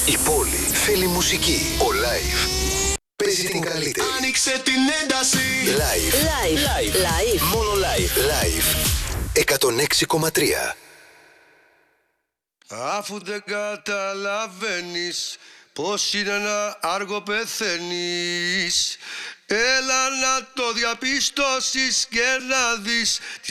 Η πόλη θέλει μουσική. Ο Live παίζει την καλύτερη. Άνοιξε την ένταση. Live. Μόνο Live. 106,3. Αφού δεν καταλαβαίνεις πως είναι να άργο πεθαίνεις, έλα να το διαπιστώσεις και να δεις